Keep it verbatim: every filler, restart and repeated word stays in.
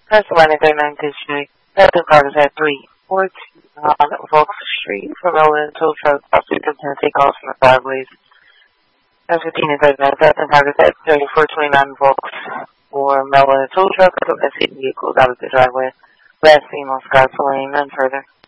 Pennsylvania thirty-ninth District. Captain Carter's at three fourteen on Volks Street for rolling tow truck. Possibly attempting to take off from the sideways. At fifteen and thirty-nine, Captain Carter's at thirty-four twenty-nine Volks for Melvin tow truck. I don't see vehicles out of the driveway. Last seen on Scotts Lane, none further.